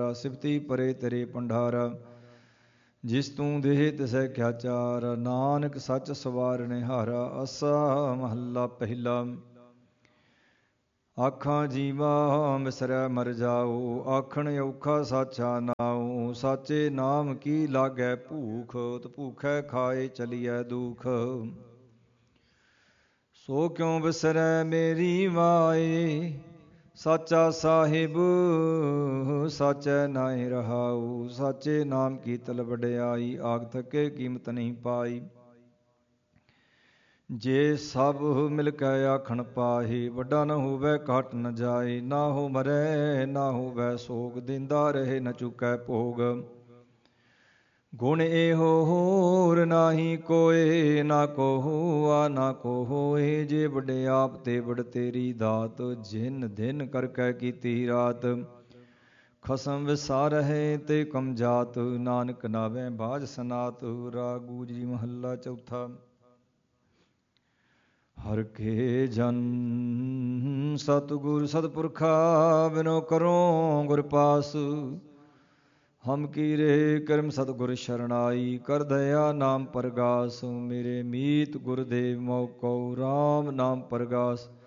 ਪਿਆਰਾ। ਸਿਫਤੀ ਪਰੇ ਤੇਰੇ ਭੰਡਾਰਾ, ਜਿਸ ਤੂੰ ਦੇਹ ਤਿਸੈ ਕਿਆ ਚਾਰ। ਨਾਨਕ ਸੱਚ ਸਵਾਰ ਨਿਹਾਰਾ। ਆਸਾ ਮਹੱਲਾ ਪਹਿਲਾ। ਆਖਾਂ ਜੀਵਾ ਮਿਸਰੈ ਮਰ ਜਾਊ, ਆਖਣ ਔਖਾ ਸਾਚਾ ਨਾਉ। ਸਾਚੇ ਨਾਮ ਕੀ ਲਾਗੈ ਭੂਖ, ਭੂਖੈ ਖਾਏ ਚਲੀਐ ਦੁਖ। ਸੋ ਕਿਉ ਬਿਸਰੈ ਮੇਰੀ ਮਾਏ, ਸਾਚਾ ਸਾਹਿਬ ਸਾਚੈ ਨਾਇ ਰਹਾਉ। ਸਾਚੇ ਨਾਮ ਕੀ ਤਲ ਵਡਿਆਈ, ਆਗ ਥਕੇ ਕੀਮਤ ਨਹੀਂ ਪਾਈ। ਜੇ ਸਭ ਮਿਲ ਕੇ ਆਖਣ ਪਾਹੀ, ਵੱਡਾ ਨ ਹੋਵੈ ਘਟ ਨ ਜਾਏ। ਨਾ ਹੋ ਮਰੈ ਨਾ ਹੋਵੈ ਸੋਗ, ਦਿੰਦਾ ਰਹੇ ਨ ਚੁਕੈ ਭੋਗ। ਗੁਣ ਇਹੋ ਹੋਰ ਨਾਹੀ ਕੋਇ, ਨਾ ਕੋ ਹੋਆ ਨਾ ਕੋ ਹੋਏ। ਜੇ ਵੱਡੇ ਆਪ ਤੇ ਵਡ ਤੇਰੀ ਦਾਤ, ਜਿਨ ਦਿਨ ਕਰਕੇ ਕੀਤੀ ਰਾਤ। ਖਸਮ ਵਿਸਾਰਹਿ ਤੇ ਕਮ ਜਾਤ, ਨਾਨਕ ਨਾਵੈ ਬਾਝ ਸਨਾਤ। ਰਾਗ ਗੂਜਰੀ ਮਹੱਲਾ ਚੌਥਾ। ਹਰ ਕੇ ਜਨ ਸਤਿਗੁਰ ਸਤਿਪੁਰਖਾ, ਬਿਨੋ ਕਰੋ ਗੁਰ ਪਾਸ। ਹਮ ਕੀਰੇ ਕਰਮ ਸਤਿਗੁਰ ਸ਼ਰਨਾਈ, ਕਰ ਦਇਆ ਨਾਮ ਪਰਗਾਸ। ਮੇਰੇ ਮੀਤ ਗੁਰਦੇਵ ਮੋਹ ਕਉ, ਰਾਮ ਨਾਮ ਪਰਗਾਸ।